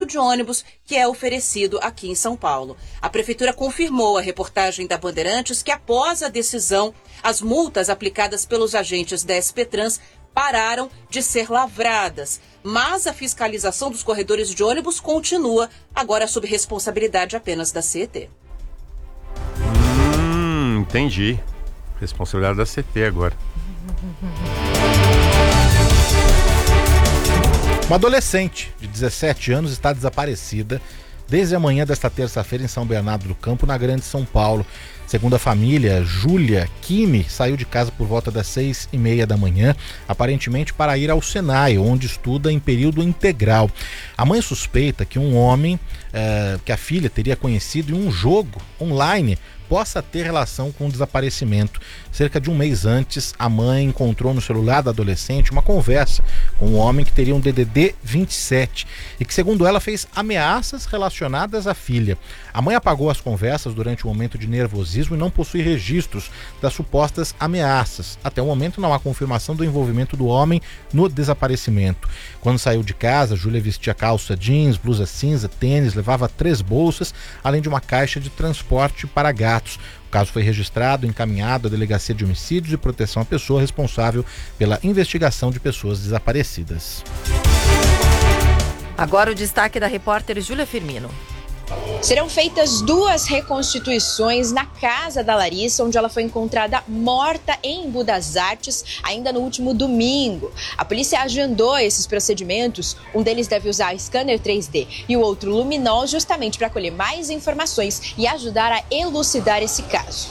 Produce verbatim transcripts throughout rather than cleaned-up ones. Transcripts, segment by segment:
de ônibus que é oferecido aqui em São Paulo. A Prefeitura confirmou à reportagem da Bandeirantes que, após a decisão, as multas aplicadas pelos agentes da S P Trans pararam de ser lavradas. Mas a fiscalização dos corredores de ônibus continua, agora sob responsabilidade apenas da C E T. Hum, entendi. Responsabilidade da C E T agora. Uma adolescente de dezessete anos está desaparecida desde a manhã desta terça-feira em São Bernardo do Campo, na Grande São Paulo. Segundo a família, Júlia Kimi saiu de casa por volta das seis e meia da manhã, aparentemente para ir ao Senai, onde estuda em período integral. A mãe suspeita que um homem eh, que a filha teria conhecido em um jogo online possa ter relação com o desaparecimento. Cerca de um mês antes, a mãe encontrou no celular da adolescente uma conversa com um homem que teria um D D D vinte e sete e que, segundo ela, fez ameaças relacionadas à filha. A mãe apagou as conversas durante um momento de nervosismo e não possui registros das supostas ameaças. Até o momento não há confirmação do envolvimento do homem no desaparecimento. Quando saiu de casa, Júlia vestia calça jeans, blusa cinza, tênis, levava três bolsas, além de uma caixa de transporte para gatos. O caso foi registrado e encaminhado à Delegacia de Homicídios e Proteção à Pessoa, responsável pela investigação de pessoas desaparecidas. Agora o destaque da repórter Júlia Firmino. Serão feitas duas reconstituições na casa da Larissa, onde ela foi encontrada morta em Embu das Artes, ainda no último domingo. A polícia agendou esses procedimentos. Um deles deve usar scanner três D e o outro luminol, justamente para colher mais informações e ajudar a elucidar esse caso.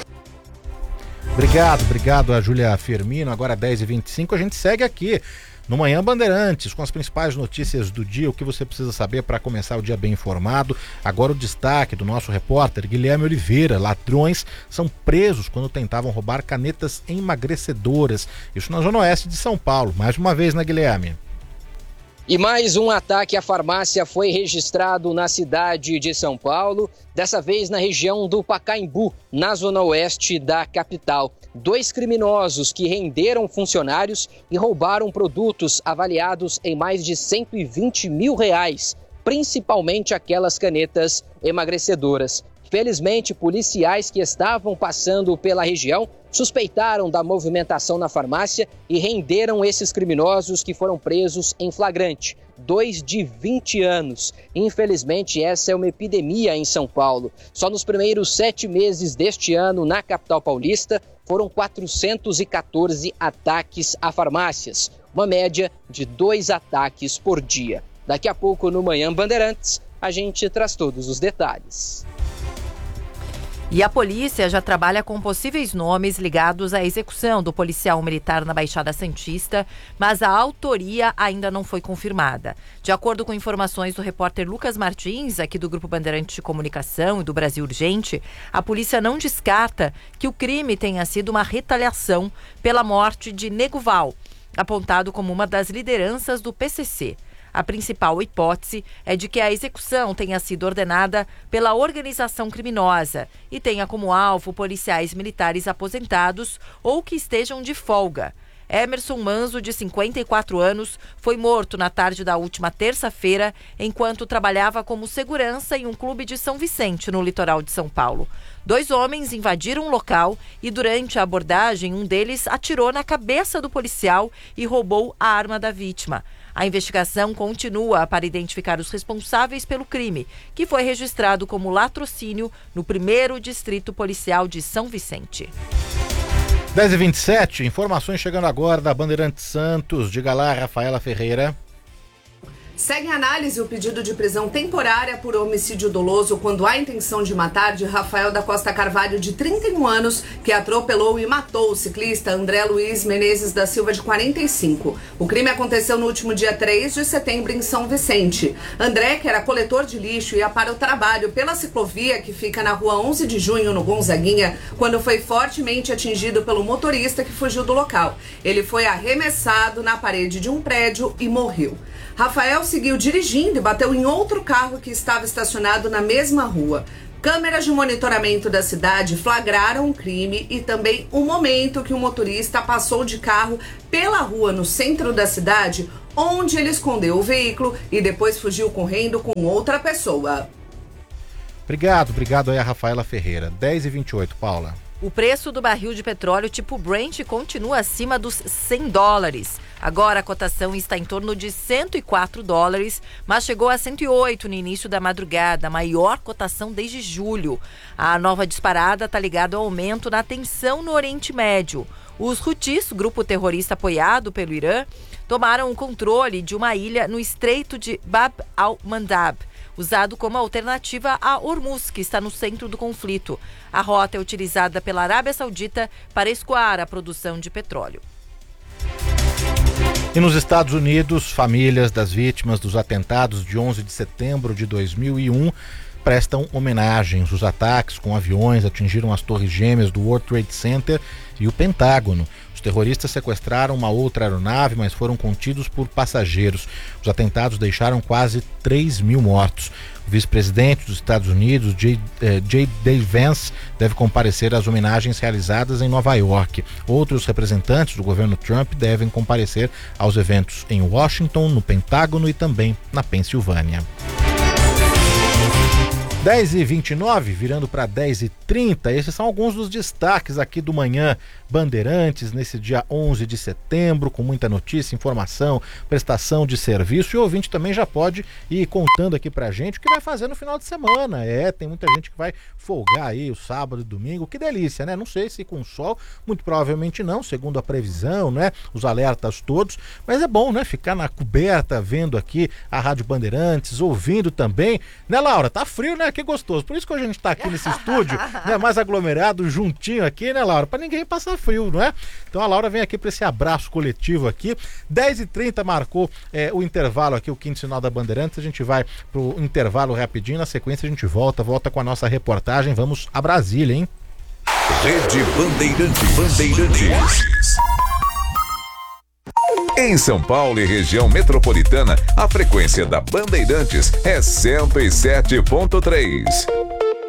Obrigado, obrigado a Júlia Firmino. Agora dez e vinte e cinco, a gente segue aqui no Manhã Bandeirantes, com as principais notícias do dia, o que você precisa saber para começar o dia bem informado. Agora o destaque do nosso repórter Guilherme Oliveira: ladrões são presos quando tentavam roubar canetas emagrecedoras. Isso na Zona Oeste de São Paulo. Mais uma vez, né, Guilherme? E mais um ataque à farmácia foi registrado na cidade de São Paulo, dessa vez na região do Pacaembu, na zona oeste da capital. Dois criminosos que renderam funcionários e roubaram produtos avaliados em mais de cento e vinte mil reais, principalmente aquelas canetas emagrecedoras. Felizmente, policiais que estavam passando pela região suspeitaram da movimentação na farmácia e renderam esses criminosos, que foram presos em flagrante. Dois de vinte anos. Infelizmente, essa é uma epidemia em São Paulo. Só nos primeiros sete meses deste ano, na capital paulista, foram quatrocentos e quatorze ataques a farmácias. Uma média de dois ataques por dia. Daqui a pouco, no Manhã Bandeirantes, a gente traz todos os detalhes. E a polícia já trabalha com possíveis nomes ligados à execução do policial militar na Baixada Santista, mas a autoria ainda não foi confirmada. De acordo com informações do repórter Lucas Martins, aqui do Grupo Bandeirantes de Comunicação e do Brasil Urgente, a polícia não descarta que o crime tenha sido uma retaliação pela morte de Nego Val, apontado como uma das lideranças do P C C. A principal hipótese é de que a execução tenha sido ordenada pela organização criminosa e tenha como alvo policiais militares aposentados ou que estejam de folga. Emerson Manzo, de cinquenta e quatro anos, foi morto na tarde da última terça-feira enquanto trabalhava como segurança em um clube de São Vicente, no litoral de São Paulo. Dois homens invadiram o local e, durante a abordagem, um deles atirou na cabeça do policial e roubou a arma da vítima. A investigação continua para identificar os responsáveis pelo crime, que foi registrado como latrocínio no primeiro Distrito Policial de São Vicente. dez e vinte e sete, informações chegando agora da Bandeirantes Santos. Diga lá, Rafaela Ferreira. Segue em análise o pedido de prisão temporária por homicídio doloso quando há intenção de matar de Rafael da Costa Carvalho, de trinta e um anos, que atropelou e matou o ciclista André Luiz Menezes da Silva, de quarenta e cinco. O crime aconteceu no último dia três de setembro em São Vicente. André, que era coletor de lixo, ia para o trabalho pela ciclovia que fica na rua onze de junho, no Gonzaguinha, quando foi fortemente atingido pelo motorista que fugiu do local. Ele foi arremessado na parede de um prédio e morreu. Rafael seguiu dirigindo e bateu em outro carro que estava estacionado na mesma rua. Câmeras de monitoramento da cidade flagraram o crime e também o momento que o motorista passou de carro pela rua no centro da cidade, onde ele escondeu o veículo e depois fugiu correndo com outra pessoa. Obrigado, obrigado aí a Rafaela Ferreira. dez e vinte e oito, Paula. O preço do barril de petróleo tipo Brent continua acima dos cem dólares. Agora a cotação está em torno de cento e quatro dólares, mas chegou a cento e oito no início da madrugada, a maior cotação desde julho. A nova disparada está ligada ao aumento na tensão no Oriente Médio. Os Houthis, grupo terrorista apoiado pelo Irã, tomaram o controle de uma ilha no Estreito de Bab al-Mandab, usado como alternativa a Hormuz, que está no centro do conflito. A rota é utilizada pela Arábia Saudita para escoar a produção de petróleo. E nos Estados Unidos, famílias das vítimas dos atentados de onze de setembro de dois mil e um prestam homenagens. Os ataques com aviões atingiram as torres gêmeas do World Trade Center e o Pentágono. Os terroristas sequestraram uma outra aeronave, mas foram contidos por passageiros. Os atentados deixaram quase três mil mortos. O vice-presidente dos Estados Unidos, J D Vance, deve comparecer às homenagens realizadas em Nova York. Outros representantes do governo Trump devem comparecer aos eventos em Washington, no Pentágono e também na Pensilvânia. dez e vinte e nove, virando para dez e trinta, esses são alguns dos destaques aqui do Manhã Bandeirantes, nesse dia onze de setembro, com muita notícia, informação, prestação de serviço, e o ouvinte também já pode ir contando aqui pra gente o que vai fazer no final de semana. É, tem muita gente que vai folgar aí o sábado e domingo, que delícia, né? Não sei se com sol, muito provavelmente não, segundo a previsão, né? Os alertas todos, mas é bom, né? Ficar na coberta, vendo aqui a Rádio Bandeirantes, ouvindo também, né, Laura? Tá frio, né? Que gostoso. Por isso que hoje a gente tá aqui nesse estúdio, né, mais aglomerado, juntinho aqui, né, Laura? Pra ninguém passar frio, não é? Então a Laura vem aqui para esse abraço coletivo aqui. dez e trinta marcou é, o intervalo aqui, o quinto sinal da Bandeirantes. A gente vai pro intervalo rapidinho. Na sequência a gente volta, volta com a nossa reportagem. Vamos a Brasília, hein? Rede Bandeirantes. Bandeirantes. Em São Paulo e região metropolitana, a frequência da Bandeirantes é cento e sete ponto três.